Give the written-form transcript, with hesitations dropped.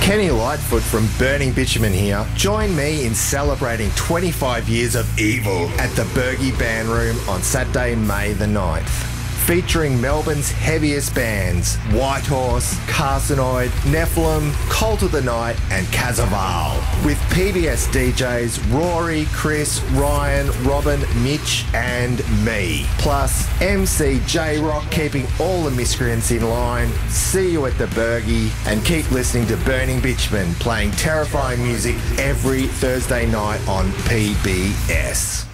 Kenny Lightfoot from Burning Bitumen here. Join me in celebrating 25 years of evil at the Bergie Band Room on Saturday, May the 9th. Featuring Melbourne's heaviest bands, Whitehorse, Carcinoid, Nephilim, Cult of the Night and Cazaval. With PBS DJs Rory, Chris, Ryan, Robin, Mitch and me. Plus MC J-Rock keeping all the miscreants in line. See you at the Bergie and keep listening to Burning Bitumen playing terrifying music every Thursday night on PBS.